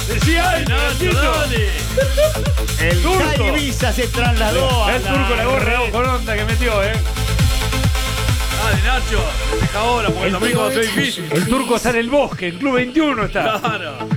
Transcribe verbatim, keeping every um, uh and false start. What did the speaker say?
Decía algo, Nacho, Nachito. dale. El Turco. Cali Visa se trasladó a El turco la gorra red. con onda que metió, eh. Dale, Nacho. Deja ahora, porque el domingo va a ser difícil. El turco está en el bosque, en Club veintiuno está. Claro.